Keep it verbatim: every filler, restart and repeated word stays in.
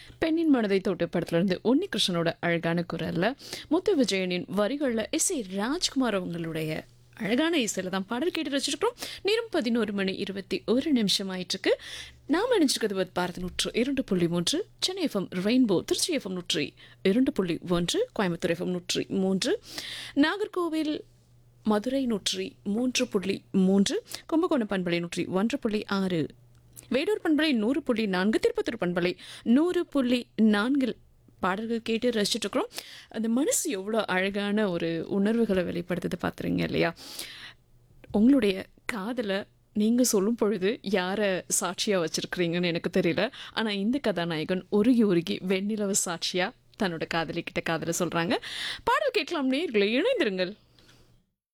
பெண்ணின் மனதை தொட்டு படத்துலேருந்து உன்னி கிருஷ்ணனோட அழகான குரலில் முத்து விஜயனின் வரிகளில் எஸ் ஏ ராஜ்குமார் அவங்களுடைய அழகான இசையில் தான் பாடல் கேட்டு வச்சுருக்கோம். நேரம் பதினோரு மணி இருபத்தி ஒரு நிமிஷம் ஆயிட்டுருக்கு. நாம் நினைச்சிருக்கிறது வந்து பாரத நூற்று இரண்டு புள்ளி மூன்று, Chennai FM rainbow, Trichy FM நூற்றி இரண்டு புள்ளி ஒன்று, கோயம்புத்தூர் எஃப்எம் நூற்றி மூன்று, நாகர்கோவில் மதுரை நூற்றி மூன்று புள்ளி மூன்று, கும்பகோணம் பண்பலை நூற்றி ஒன்று புள்ளி ஆறு, வேடூர் பண்பலை நூறு புள்ளி நான்கு, திருப்பத்தூர் பண்பலை நூறு புள்ளி நான்கில் பாடல்கள் கேட்டு ரசிச்சுட்டு இருக்கிறோம். அந்த மனசு எவ்வளோ அழகான ஒரு உணர்வுகளை வெளிப்படுத்துது பார்த்துறீங்க இல்லையா? உங்களுடைய காதலை நீங்கள் சொல்லும் பொழுது யாரை சாட்சியாக வச்சுருக்கிறீங்கன்னு எனக்கு தெரியல. ஆனால் இந்த கதாநாயகன் உருகி உருகி வெண்ணிலவு சாட்சியாக தன்னோட காதலிக்கிட்ட காதலை சொல்கிறாங்க. பாடல் கேட்கலாம், நேயர்களே இணைந்திருங்கள்.